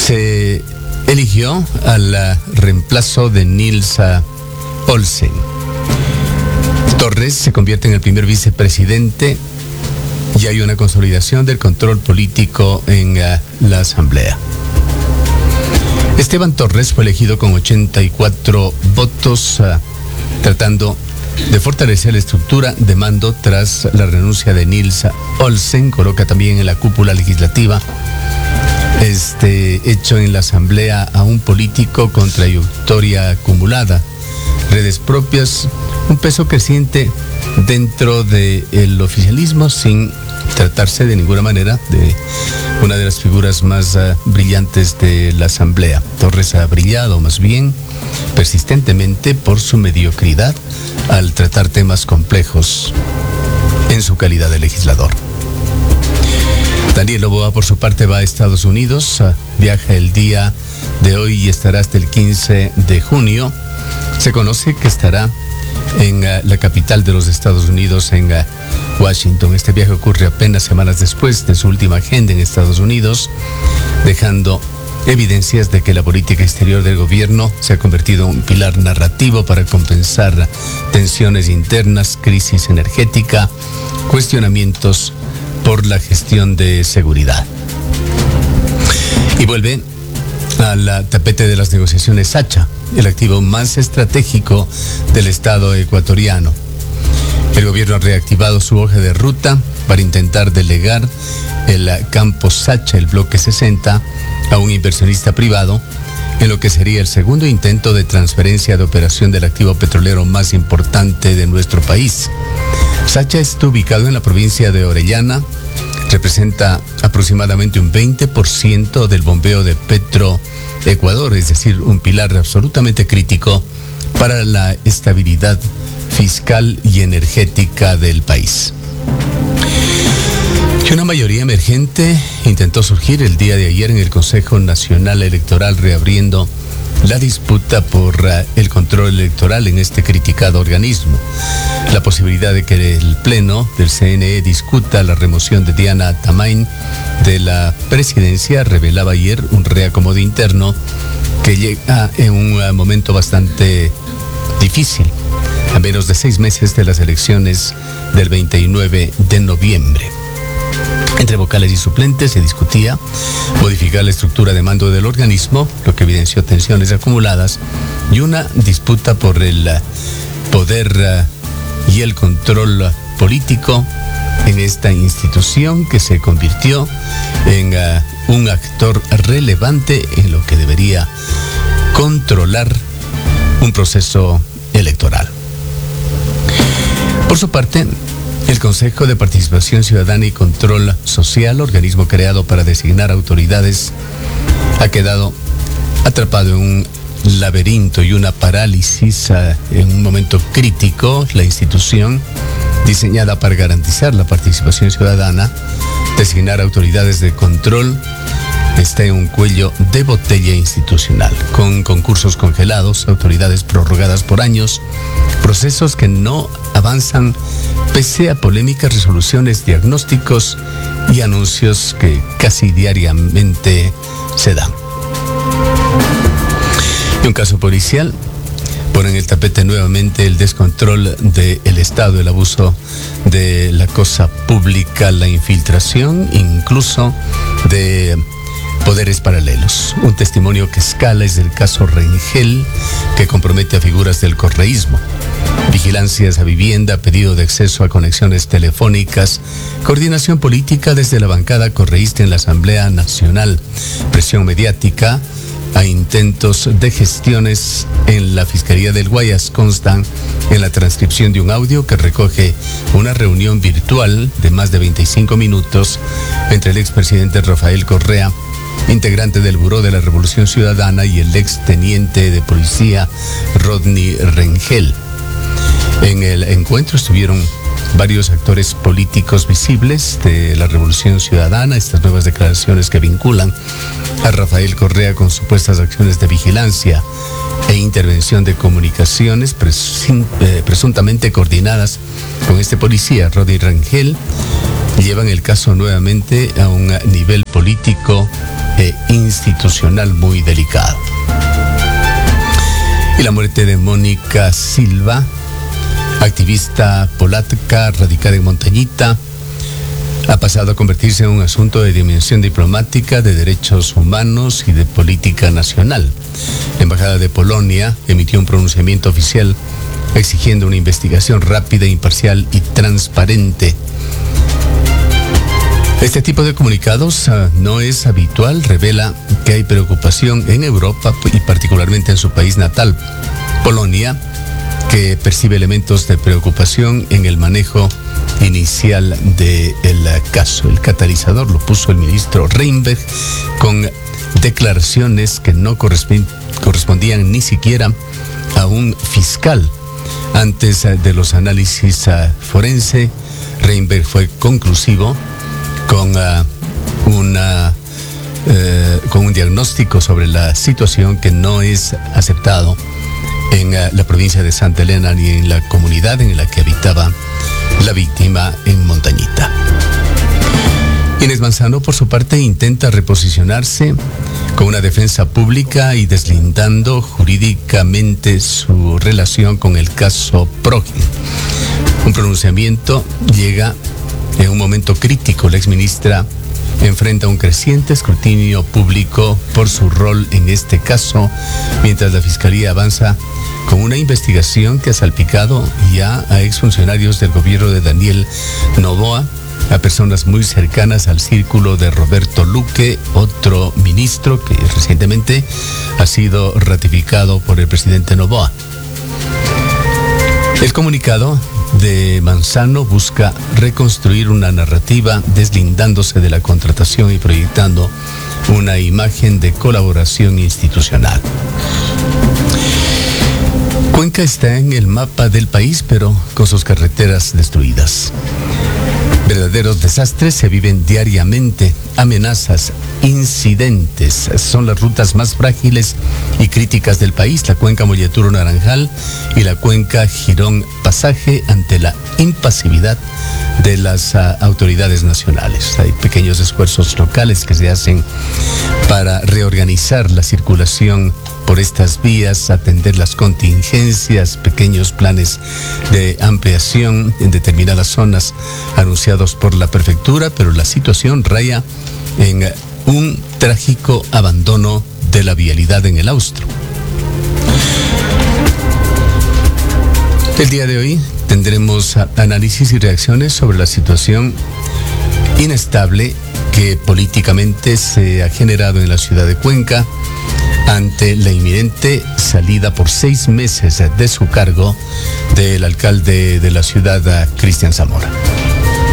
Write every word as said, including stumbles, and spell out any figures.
se eligió al reemplazo de Nils Olsen. Torres se convierte en el primer vicepresidente y hay una consolidación del control político en uh, la Asamblea. Esteban Torres fue elegido con ochenta y cuatro votos, uh, tratando de fortalecer la estructura de mando tras la renuncia de Nils Olsen. Coloca también en la cúpula legislativa este hecho en la Asamblea a un político con trayectoria acumulada, redes propias, un peso creciente dentro del oficialismo, sin tratarse de ninguna manera de una de las figuras más uh, brillantes de la Asamblea. Torres ha brillado más bien persistentemente por su mediocridad al tratar temas complejos en su calidad de legislador. Daniel Noboa, por su parte, va a Estados Unidos, uh, viaja el día de hoy y estará hasta el quince de junio. Se conoce que estará en uh, la capital de los Estados Unidos, en uh, Washington. Este viaje ocurre apenas semanas después de su última agenda en Estados Unidos, dejando evidencias de que la política exterior del gobierno se ha convertido en un pilar narrativo para compensar tensiones internas, crisis energética, cuestionamientos por la gestión de seguridad. Y vuelve al tapete de las negociaciones Sacha, el activo más estratégico del Estado ecuatoriano. El gobierno ha reactivado su hoja de ruta para intentar delegar el campo Sacha, el bloque sesenta, a un inversionista privado, en lo que sería el segundo intento de transferencia de operación del activo petrolero más importante de nuestro país. Sacha está ubicado en la provincia de Orellana, representa aproximadamente un veinte por ciento del bombeo de Petroecuador, es decir, un pilar absolutamente crítico para la estabilidad fiscal y energética del país. Y una mayoría emergente intentó surgir el día de ayer en el Consejo Nacional Electoral, reabriendo la disputa por uh, el control electoral en este criticado organismo. La posibilidad de que el Pleno del C N E discuta la remoción de Diana Tamain de la presidencia revelaba ayer un reacomodo interno que llega en un uh, momento bastante difícil, a menos de seis meses de las elecciones del veintinueve de noviembre. Entre vocales y suplentes se discutía modificar la estructura de mando del organismo, lo que evidenció tensiones acumuladas y una disputa por el poder y el control político en esta institución que se convirtió en un actor relevante en lo que debería controlar un proceso electoral. Por su parte, el Consejo de Participación Ciudadana y Control Social, organismo creado para designar autoridades, ha quedado atrapado en un laberinto y una parálisis en un momento crítico. La institución, diseñada para garantizar la participación ciudadana, designar autoridades de control, está en un cuello de botella institucional, con concursos congelados, autoridades prorrogadas por años, procesos que no avanzan pese a polémicas resoluciones, diagnósticos y anuncios que casi diariamente se dan. Y un caso policial pone en el tapete nuevamente el descontrol del Estado, el abuso de la cosa pública, la infiltración incluso de poderes paralelos. Un testimonio que escala es el caso Rengel, que compromete a figuras del correísmo. Vigilancias a vivienda, pedido de acceso a conexiones telefónicas, coordinación política desde la bancada correísta en la Asamblea Nacional, presión mediática a intentos de gestiones en la Fiscalía del Guayas constan en la transcripción de un audio que recoge una reunión virtual de más de veinticinco minutos entre el expresidente Rafael Correa, integrante del Buró de la Revolución Ciudadana, y el exteniente de policía Rodney Rengel. En el encuentro estuvieron varios actores políticos visibles de la Revolución Ciudadana. Estas nuevas declaraciones que vinculan a Rafael Correa con supuestas acciones de vigilancia e intervención de comunicaciones presun- eh, presuntamente coordinadas con este policía, Rodney Rengel, llevan el caso nuevamente a un nivel político e institucional muy delicado. Y la muerte de Mónica Silva, activista polaca radicada en Montañita, ha pasado a convertirse en un asunto de dimensión diplomática, de derechos humanos y de política nacional. La Embajada de Polonia emitió un pronunciamiento oficial exigiendo una investigación rápida, imparcial y transparente. Este tipo de comunicados uh, no es habitual, revela que hay preocupación en Europa y particularmente en su país natal, Polonia, que percibe elementos de preocupación en el manejo inicial del caso. El catalizador lo puso el ministro Reinberg con declaraciones que no correspondían ni siquiera a un fiscal. Antes uh, de los análisis uh, forense, Reinberg fue conclusivo con uh, una uh, con un diagnóstico sobre la situación que no es aceptado en uh, la provincia de Santa Elena ni en la comunidad en la que habitaba la víctima en Montañita. Inés Manzano, por su parte, intenta reposicionarse con una defensa pública y deslindando jurídicamente su relación con el caso Progen. Un pronunciamiento llega en un momento crítico. La exministra enfrenta un creciente escrutinio público por su rol en este caso, mientras la Fiscalía avanza con una investigación que ha salpicado ya a exfuncionarios del gobierno de Daniel Noboa, a personas muy cercanas al círculo de Roberto Luque, otro ministro que recientemente ha sido ratificado por el presidente Noboa. El comunicado de Manzano busca reconstruir una narrativa deslindándose de la contratación y proyectando una imagen de colaboración institucional. Cuenca está en el mapa del país, pero con sus carreteras destruidas. Verdaderos desastres se viven diariamente. Amenazas, incidentes, son las rutas más frágiles y críticas del país. La cuenca Molleturo-Naranjal y la cuenca Girón-Pasaje ante la impasividad de las uh, autoridades nacionales. Hay pequeños esfuerzos locales que se hacen para reorganizar la circulación por estas vías, atender las contingencias, pequeños planes de ampliación en determinadas zonas anunciados por la prefectura, pero la situación raya en un trágico abandono de la vialidad en el Austro. El día de hoy tendremos análisis y reacciones sobre la situación inestable que políticamente se ha generado en la ciudad de Cuenca ante la inminente salida por seis meses de su cargo del alcalde de la ciudad, Cristian Zamora.